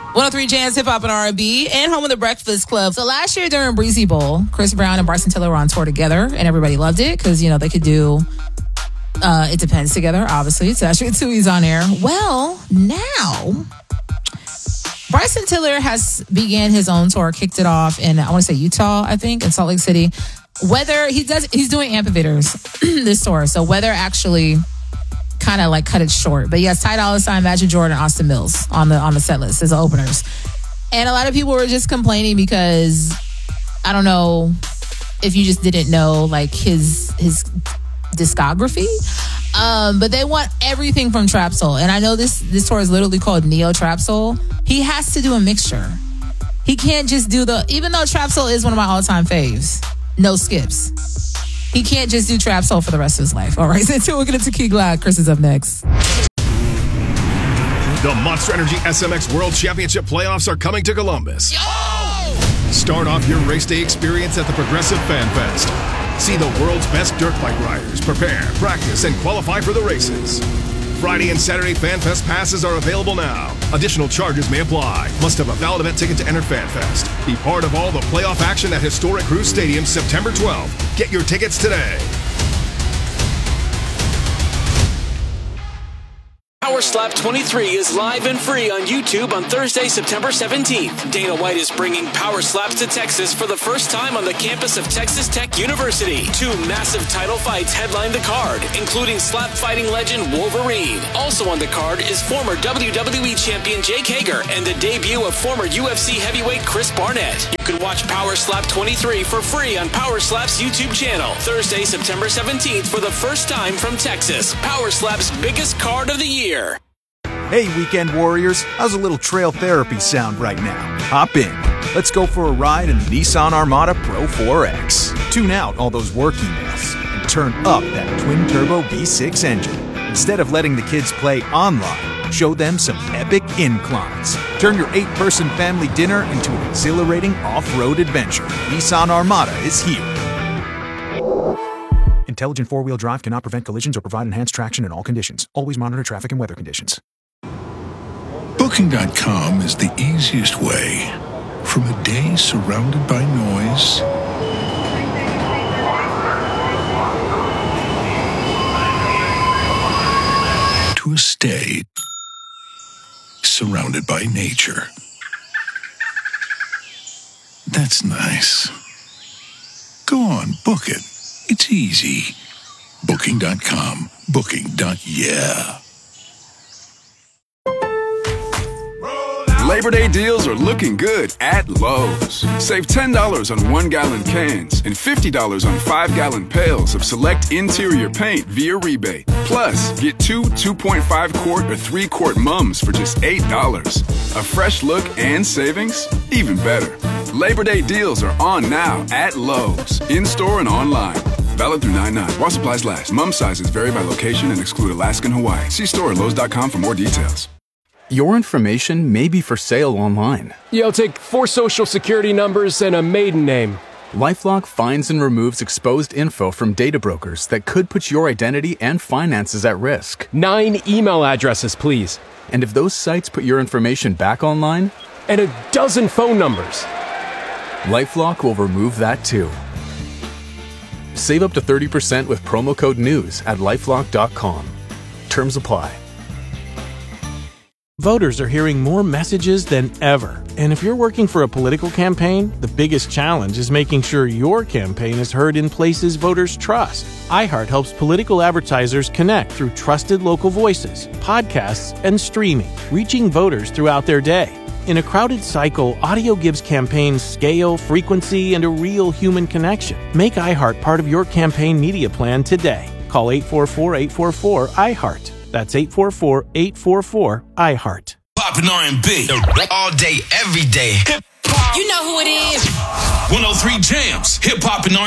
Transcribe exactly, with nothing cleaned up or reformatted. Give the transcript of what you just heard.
one oh three Jams, Hip Hop and R and B, and home of the Breakfast Club. So last year during Breezy Bowl, Chris Brown and Bryson Tiller were on tour together, and everybody loved it because, you know, they could do uh, It Depends together, obviously. So that's two E's on air. Well, now Bryson Tiller has began his own tour, kicked it off in, I want to say Utah, I think, in Salt Lake City. Whether he does, he's doing amphitheaters this tour. So Weather actually kind of like cut it short. But he has Ty Dolla $ign, Magic Jordan, Austin Mills on the on the set list as openers. And a lot of people were just complaining because I don't know if you just didn't know like his his discography. Um, but they want everything from Trap Soul. And I know this this tour is literally called Neo Trap Soul. He has to do a mixture. He can't just do the, even though Trap Soul is one of my all-time faves, no skips. He can't just do Trap Soul for the rest of his life. All right, so until we're going to Key Glad, Chris is up next. The Monster Energy S M X World Championship playoffs are coming to Columbus. Yo! Start off your race day experience at the Progressive Fan Fest. See the world's best dirt bike riders prepare, practice, and qualify for the races. Friday and Saturday Fan Fest passes are available now. Additional charges may apply. Must have a valid event ticket to enter Fan Fest. Be part of all the playoff action at historic Cruise Stadium September twelfth. Get your tickets today. Power Slap twenty-three is live and free on YouTube on Thursday, September seventeenth. Dana White is bringing Power Slaps to Texas for the first time on the campus of Texas Tech University. Two massive title fights headline the card, including slap fighting legend Wolverine. Also on the card is former W W E champion Jake Hager and the debut of former U F C heavyweight Chris Barnett. You can watch Power Slap twenty-three for free on Power Slap's YouTube channel. Thursday, September seventeenth for the first time from Texas. Power Slap's biggest card of the year. Hey, Weekend Warriors, how's a little trail therapy sound right now? Hop in. Let's go for a ride in the Nissan Armada Pro four X. Tune out all those work emails and turn up that twin-turbo V six engine. Instead of letting the kids play online, show them some epic inclines. Turn your eight-person family dinner into an exhilarating off-road adventure. Nissan Armada is here. Intelligent four-wheel drive cannot prevent collisions or provide enhanced traction in all conditions. Always monitor traffic and weather conditions. Booking dot com is the easiest way. From a day surrounded by noise to a stay surrounded by nature. That's nice. Go on, book it. It's easy. Booking dot com. Booking. Yeah. Labor Day deals are looking good at Lowe's. Save ten dollars on one-gallon cans and fifty dollars on five-gallon pails of select interior paint via rebate. Plus, get two two point five quart or three quart mums for just eight dollars. A fresh look and savings? Even better. Labor Day deals are on now at Lowe's, in-store and online. Valid through nine nine. While supplies last. Mum sizes vary by location and exclude Alaska and Hawaii. See store at Lowe's dot com for more details. Your information may be for sale online. Yeah, I'll take four social security numbers and a maiden name. LifeLock finds and removes exposed info from data brokers that could put your identity and finances at risk. Nine email addresses, please. And if those sites put your information back online? And a dozen phone numbers. LifeLock will remove that too. Save up to thirty percent with promo code NEWS at lifelock dot com. Terms apply. Voters are hearing more messages than ever. And if you're working for a political campaign, the biggest challenge is making sure your campaign is heard in places voters trust. iHeart helps political advertisers connect through trusted local voices, podcasts, and streaming, reaching voters throughout their day. In a crowded cycle, audio gives campaigns scale, frequency, and a real human connection. Make iHeart part of your campaign media plan today. Call eight four four, eight four four, iHeart. That's eight four four, eight four four, iHeart. Poppin' R and B all day, every day. Hip hop. You know who it is. one oh three Jams, hip hop and R and B.